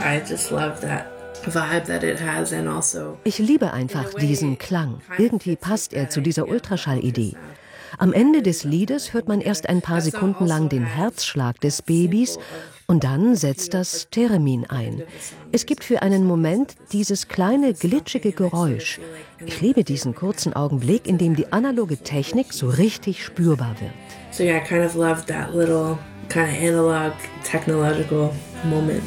Ich liebe einfach diesen Klang. Irgendwie passt er zu dieser Ultraschallidee. Am Ende des Liedes hört man erst ein paar Sekunden lang den Herzschlag des Babys und dann setzt das Theremin ein. Es gibt für einen Moment dieses kleine, glitschige Geräusch. Ich liebe diesen kurzen Augenblick, in dem die analoge Technik so richtig spürbar wird. So yeah, I kind of love that little kind of analog technological moment.